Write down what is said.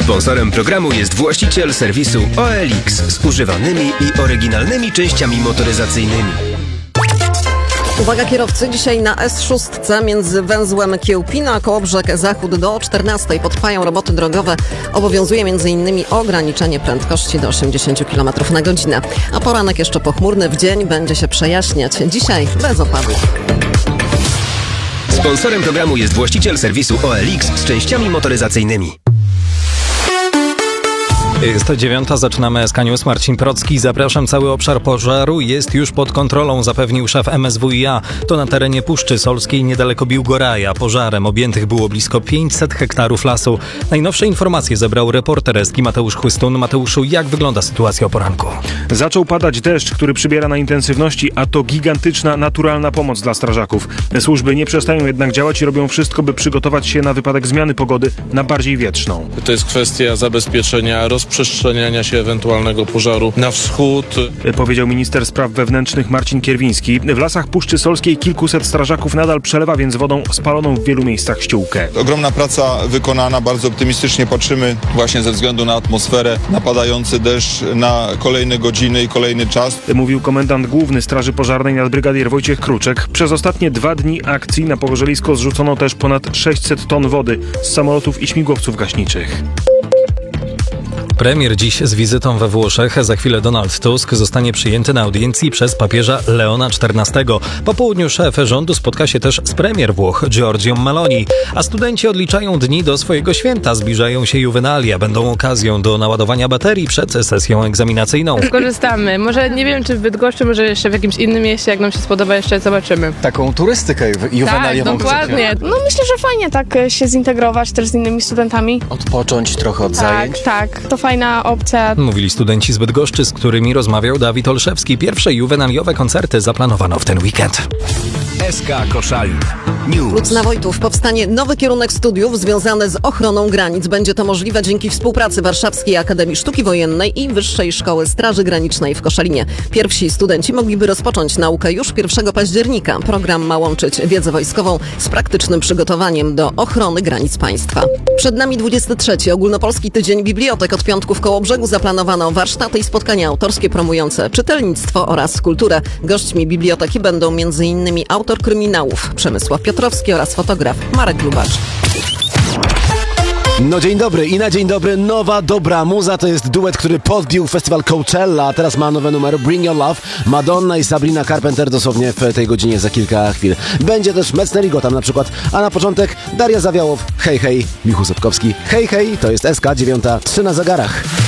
Sponsorem programu jest właściciel serwisu OLX z używanymi i oryginalnymi częściami motoryzacyjnymi. Uwaga kierowcy, dzisiaj na S6 między węzłem Kiełpina a Kołobrzeg Zachód do 14 potrwają roboty drogowe. Obowiązuje m.in. ograniczenie prędkości do 80 km na godzinę. A poranek jeszcze pochmurny, w dzień będzie się przejaśniać. Dzisiaj bez opadów. Sponsorem programu jest właściciel serwisu OLX z częściami motoryzacyjnymi. Jest 9:00, zaczynamy SK News. Marcin Procki. Zapraszam. Cały obszar pożaru jest już pod kontrolą, zapewnił szef MSWiA. To na terenie Puszczy Solskiej, niedaleko Biłgoraja. Pożarem objętych było blisko 500 hektarów lasu. Najnowsze informacje zebrał reporter Eski Mateusz Chłystun. Mateuszu, jak wygląda sytuacja o poranku? Zaczął padać deszcz, który przybiera na intensywności, a to gigantyczna, naturalna pomoc dla strażaków. Służby nie przestają jednak działać i robią wszystko, by przygotować się na wypadek zmiany pogody na bardziej wietrzną. To jest kwestia zabezpieczenia rozprzestrzeniania się ewentualnego pożaru na wschód. Powiedział minister spraw wewnętrznych Marcin Kierwiński. W lasach Puszczy Solskiej kilkuset strażaków nadal przelewa więc wodą spaloną w wielu miejscach ściółkę. Ogromna praca wykonana, bardzo optymistycznie patrzymy właśnie ze względu na atmosferę, na padający deszcz, na kolejne godziny i kolejny czas. Mówił komendant główny Straży Pożarnej nadbrygadier Wojciech Kruczek. Przez ostatnie 2 dni akcji na pogorzelisko zrzucono też ponad 600 ton wody z samolotów i śmigłowców gaśniczych. Premier dziś z wizytą we Włoszech. Za chwilę Donald Tusk zostanie przyjęty na audiencji przez papieża Leona XIV. Po południu szef rządu spotka się też z premier Włoch Giorgią Meloni. A studenci odliczają dni do swojego święta. Zbliżają się juwenalia. Będą okazją do naładowania baterii przed sesją egzaminacyjną. Korzystamy. Może nie wiem, czy w Bydgoszczy, może jeszcze w jakimś innym mieście. Jak nam się spodoba, jeszcze zobaczymy. Taką turystykę juwenaliową. Tak, dokładnie. No myślę, że fajnie tak się zintegrować też z innymi studentami. Odpocząć trochę od zajęć. Tak. To fajna opcja. Mówili studenci z Bydgoszczy, z którymi rozmawiał Dawid Olszewski. Pierwsze juwenaliowe koncerty zaplanowano w ten weekend. SK Koszalin News. Lucna Wojtów. Powstanie nowy kierunek studiów związany z ochroną granic. Będzie to możliwe dzięki współpracy Warszawskiej Akademii Sztuki Wojennej i Wyższej Szkoły Straży Granicznej w Koszalinie. Pierwsi studenci mogliby rozpocząć naukę już 1 października. Program ma łączyć wiedzę wojskową z praktycznym przygotowaniem do ochrony granic państwa. Przed nami 23. Ogólnopolski Tydzień Bibliotek. Od piątku w Kołobrzegu zaplanowano warsztaty i spotkania autorskie promujące czytelnictwo oraz kulturę. Gośćmi biblioteki będą m.in. autor kryminałów Przemysław Piotrowski oraz fotograf Marek Lubacz. No dzień dobry i na dzień dobry nowa dobra muza. To jest duet, który podbił festiwal Coachella, a teraz ma nowe numery Bring Your Love, Madonna i Sabrina Carpenter dosłownie w tej godzinie za kilka chwil. Będzie też Mecznerigo tam na przykład, a na początek Daria Zawiałow, Hej Hej, Michu Sotkowski, Hej Hej, to jest SK 9:03 na zegarach.